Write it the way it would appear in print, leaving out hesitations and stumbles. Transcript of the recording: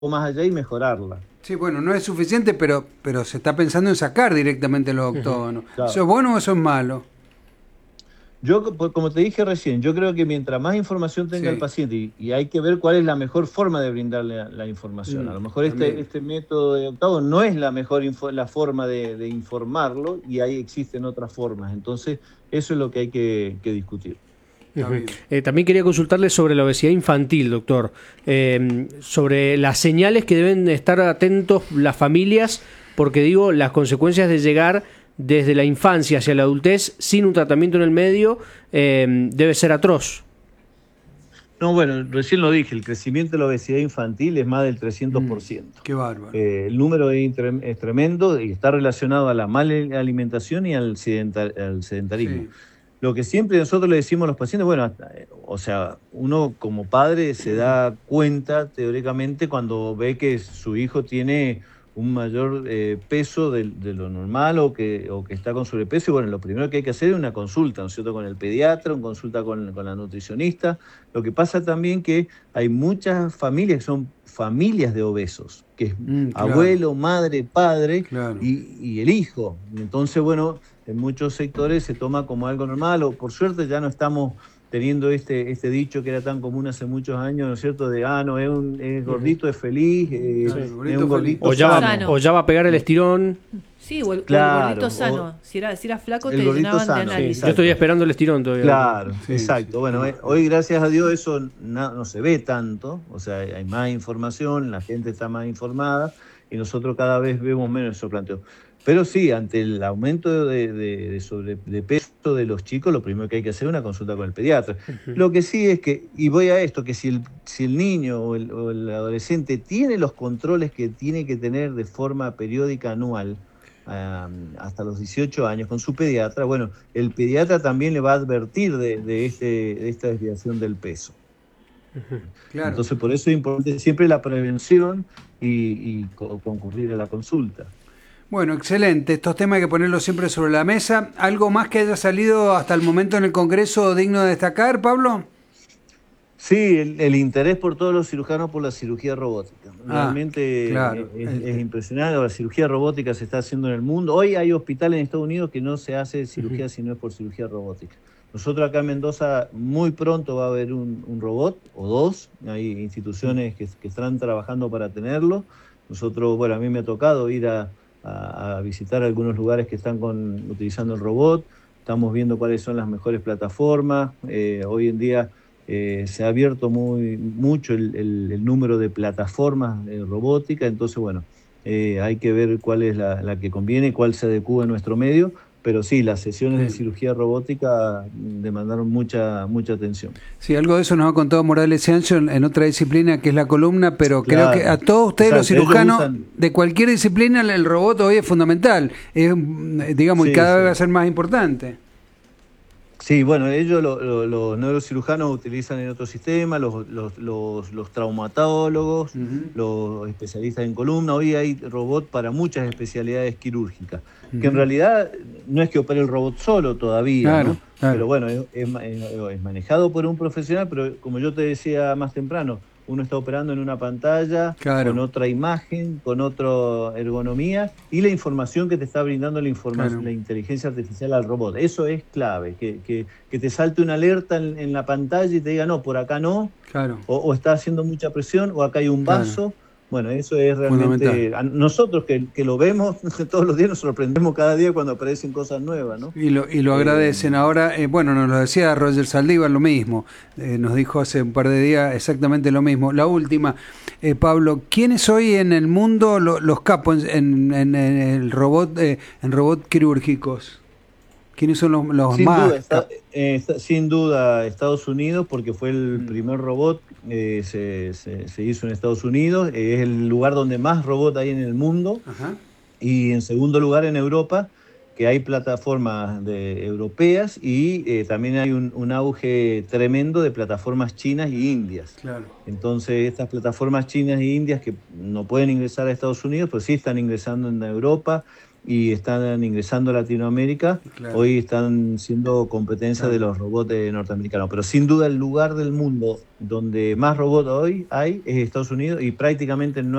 más allá y mejorarla. Sí, bueno, no es suficiente, pero se está pensando en sacar directamente los octógonos. ¿Eso Claro. es bueno o eso es malo? Como te dije recién, yo creo que mientras más información tenga el Sí. paciente, y hay que ver cuál es la mejor forma de brindarle la información. A lo mejor También. este método de octavo no es la mejor la forma de informarlo, y ahí existen otras formas. Entonces, eso es lo que hay que discutir. Está bien. También quería consultarle sobre la obesidad infantil, doctor. Sobre las señales que deben estar atentos las familias, porque digo, las consecuencias de llegar desde la infancia hacia la adultez sin un tratamiento en el medio debe ser atroz. No, bueno, recién lo dije, el crecimiento de la obesidad infantil es más del 300%. Qué bárbaro. El número es tremendo y está relacionado a la mala alimentación y al sedentarismo. Sí. Lo que siempre nosotros le decimos a los pacientes, bueno, o sea, uno como padre se da cuenta teóricamente cuando ve que su hijo tiene un mayor peso de lo normal, o que está con sobrepeso. Y bueno, lo primero que hay que hacer es una consulta, ¿no es cierto?, con el pediatra, una consulta con la nutricionista. Lo que pasa también que hay muchas familias que son familias de obesos, que es Claro, abuelo, madre, padre claro. y el hijo. Entonces, bueno, en muchos sectores se toma como algo normal, o por suerte ya no estamos teniendo este dicho que era tan común hace muchos años, ¿no es cierto?, de, no, es gordito, es feliz, Claro, el es gordito un feliz. gordito sano. O ya va a pegar el estirón. Sí, o el Claro, gordito sano. Si eras flaco, te el gordito llenaban de sano, Sí, análisis. yo estoy exacto. esperando el estirón todavía, doctor. Claro, Sí, sí. exacto. Bueno, hoy gracias a Dios eso no se ve tanto, o sea, hay más información, la gente está más informada y nosotros cada vez vemos menos esos planteos. Pero sí, ante el aumento de peso de los chicos, lo primero que hay que hacer es una consulta con el pediatra. Lo que sí es que, y voy a esto, que si el niño o el adolescente tiene los controles que tiene que tener de forma periódica anual, hasta los 18 años con su pediatra, bueno, el pediatra también le va a advertir de esta desviación del peso. Claro. Entonces, por eso es importante siempre la prevención y concurrir a la consulta. Bueno, excelente. Estos temas hay que ponerlos siempre sobre la mesa. ¿Algo más que haya salido hasta el momento en el Congreso digno de destacar, Pablo? Sí, el interés por todos los cirujanos por la cirugía robótica. Realmente Claro. es impresionante. La cirugía robótica se está haciendo en el mundo. Hoy hay hospitales en Estados Unidos que no se hace cirugía si no es por cirugía robótica. Nosotros acá en Mendoza muy pronto va a haber un robot o dos. Hay instituciones que están trabajando para tenerlo. Nosotros, bueno, a mí me ha tocado ir a visitar algunos lugares que están utilizando el robot. Estamos viendo cuáles son las mejores plataformas. Hoy en día se ha abierto mucho el número de plataformas robóticas. Entonces, bueno, hay que ver cuál es la que conviene, cuál se adecúa a nuestro medio. Pero sí, las sesiones de cirugía robótica demandaron mucha atención. Sí, algo de eso nos ha contado Morales Sancho en otra disciplina que es la columna, pero creo que a Claro, todos ustedes los exacto, ellos cirujanos usan. de cualquier disciplina el robot hoy es fundamental, es, digamos, y Sí, cada vez va a sí. ser más importante. Sí, bueno, ellos, los neurocirujanos utilizan en otro sistema, los traumatólogos, los especialistas en columna. Hoy hay robot para muchas especialidades quirúrgicas, que en realidad no es que opere el robot solo todavía, Claro, ¿no? claro. Pero bueno, es manejado por un profesional, pero como yo te decía más temprano, uno está operando en una pantalla, Claro. con otra imagen, con otra ergonomía, y la información que te está brindando Claro. la inteligencia artificial al robot. Eso es clave, que te salte una alerta en la pantalla y te diga, no, por acá no, Claro, o está haciendo mucha presión, o acá hay un claro, vaso. Bueno, eso es fundamental. realmente, nosotros que lo vemos todos los días nos sorprendemos cada día cuando aparecen cosas nuevas, ¿no? Y lo Eh, agradecen. Ahora, bueno, nos lo decía Roger Saldívar lo mismo, nos dijo hace un par de días exactamente lo mismo. La última, Pablo, ¿quiénes hoy en el mundo los capos en el robot, en robot quirúrgicos? ¿Quiénes son los Sin más duda, capos? sin duda Estados Unidos, porque fue el primer robot, se hizo en Estados Unidos, es el lugar donde más robot hay en el mundo. Ajá. Y en segundo lugar en Europa, que hay plataformas europeas, y también hay un auge tremendo de plataformas chinas y indias. Claro. Entonces, estas plataformas chinas y indias que no pueden ingresar a Estados Unidos, pues sí están ingresando en Europa. y están ingresando a Latinoamérica, Claro. hoy están siendo competencia de los robots norteamericanos. Pero sin duda el lugar del mundo donde más robots hoy hay es Estados Unidos, y prácticamente no